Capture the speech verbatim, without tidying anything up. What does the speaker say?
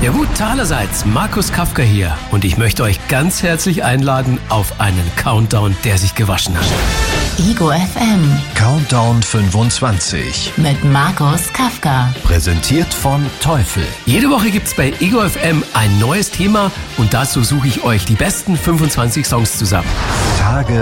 Ja gut, allerseits, Markus Kafka hier und ich möchte euch ganz herzlich einladen auf einen Countdown, der sich gewaschen hat. Ego F M Countdown fünfundzwanzig mit Markus Kafka. Präsentiert von Teufel. Jede Woche gibt's bei Ego F M ein neues Thema und dazu suche ich euch die besten fünfundzwanzig Songs zusammen. Tage